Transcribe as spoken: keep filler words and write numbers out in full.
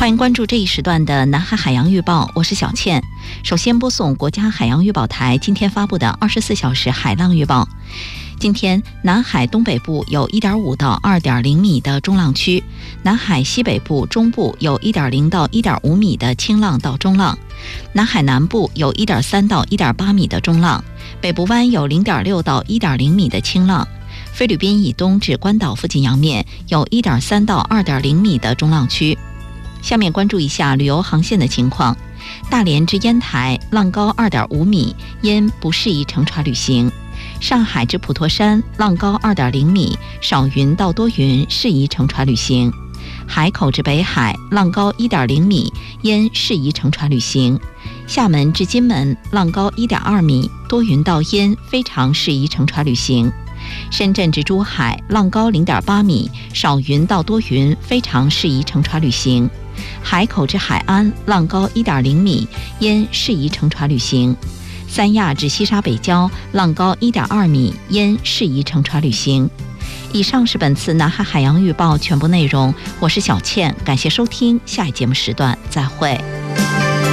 欢迎关注这一时段的南海海洋预报，我是小倩。首先播送国家海洋预报台今天发布的二十四小时海浪预报。今天南海东北部有 一点五到二点零米的中浪区，南海西北部、中部有 一点零到一点五米的轻浪到中浪，南海南部有 一点三到一点八米的中浪，北部湾有 零点六到一点零米的轻浪，菲律宾以东至关岛附近洋面有 一点三到二点零米的中浪区。下面关注一下旅游航线的情况。大连至烟台浪高 二点五米，因不适宜乘船旅行。上海至普陀山浪高 二点零米，少云到多云，适宜乘船旅行。海口至北海浪高 一点零米，因适宜乘船旅行。厦门至金门浪高 一点二米，多云到阴，非常适宜乘船旅行。深圳至珠海浪高 零点八米，少云到多云，非常适宜乘船旅行。海口至海安浪高 一点零米，因适宜乘船旅行。三亚至西沙北礁浪高 一点二米，因适宜乘船旅行。以上是本次南海海洋预报全部内容，我是小倩，感谢收听，下一节目时段再会。